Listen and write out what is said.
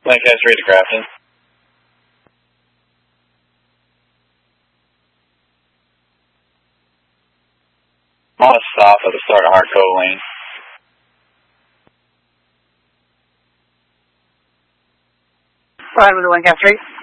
Lancaster 8 to Grafton. I'm on a stop at the start of Hardcoat Lane. Ride with the Lancaster 8.